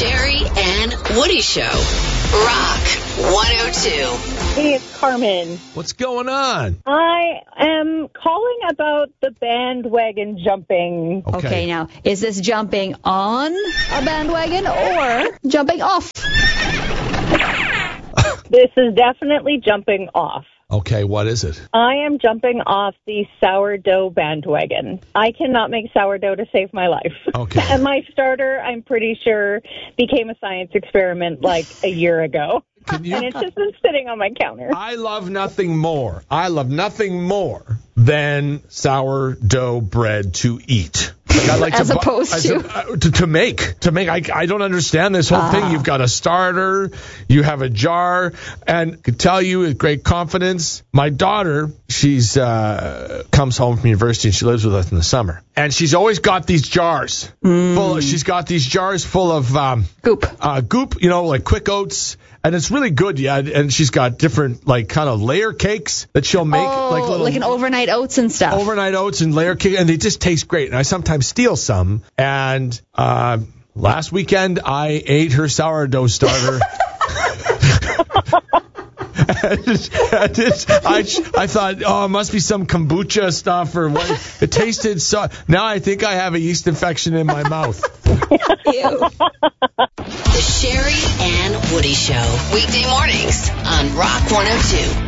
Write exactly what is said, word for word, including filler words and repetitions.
Sherry and Woody Show. Rock one oh two. Hey, it's Carmen. What's going on? I am calling about the bandwagon jumping. Okay. Okay, now, is this jumping on a bandwagon or jumping off? This is definitely jumping off. Okay, what is it? I am jumping off the sourdough bandwagon. I cannot make sourdough to save my life. Okay. And my starter, I'm pretty sure, became a science experiment like a year ago. Can you? And it's just been sitting on my counter. I love nothing more. I love nothing more than sourdough bread to eat. Like I like As to, bu- opposed as to? a- uh, to to make to make. I, I don't understand this whole Ah. thing. You've got a starter, you have a jar, and I can tell you with great confidence, my daughter, she's uh, comes home from university and she lives with us in the summer, and she's always got these jars full. Of, she's got these jars full of um, Goop. uh, goop, you know, like Quick Oats. And it's really good, yeah. And she's got different, like, kind of layer cakes that she'll make. Oh, like, little like an overnight oats and stuff. overnight oats and layer cake. And they just taste great. And I sometimes steal some. And uh, last weekend, I ate her sourdough starter. And I, just, I, I thought, oh, it must be some kombucha stuff or what. It tasted so. Now I think I have a yeast infection in my mouth. Ew. The Sherry and Woody Show. Weekday mornings on Rock one oh two.